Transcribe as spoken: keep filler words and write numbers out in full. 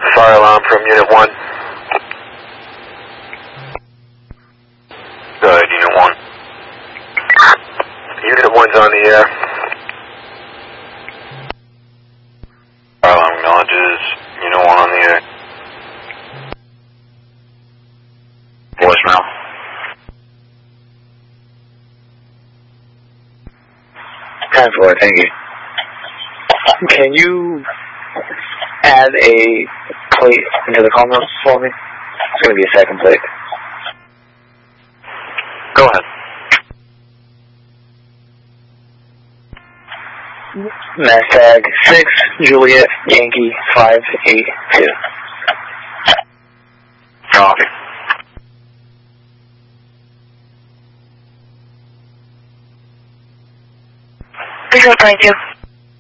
Fire alarm from Unit one. Good, Unit one. Unit one's on the air. Fire alarm acknowledges. Unit one on the air. Voicemail. ten four, thank you. Can you add a plate into the call notes for me? It's going to be a second plate. Go ahead. Mastag six, Juliet, Yankee, five eight two. Copy. Visual twenty-two.